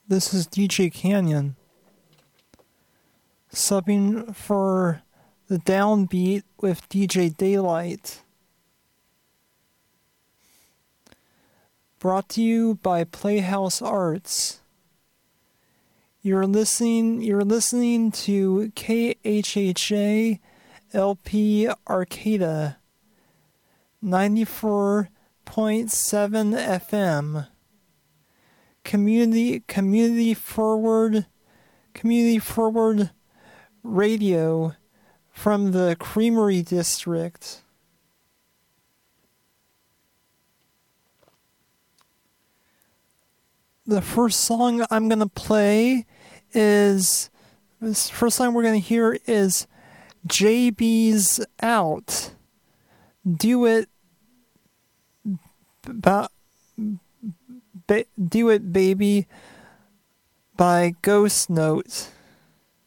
This is DJ Canyon, subbing for the Downbeat with DJ Daylight. Brought to you by Playhouse Arts. You're listening to KHHA LP Arcata 94.7 FM. Community forward radio from the Creamery District. The first song I'm going to play is, this first song we're going to hear is JB's Out. Do It, Do It Baby by Ghost Note.